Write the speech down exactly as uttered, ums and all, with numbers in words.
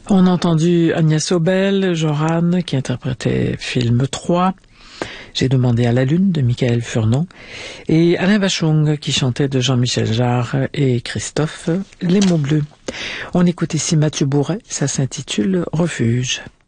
On a entendu Agnès Obel, Joran, qui interprétait film trois, J'ai demandé à la lune de Michael Furnon, et Alain Bachung qui chantait de Jean-Michel Jarre et Christophe Les mots bleus. On écoute ici Mathieu Bourret, ça s'intitule Refuge.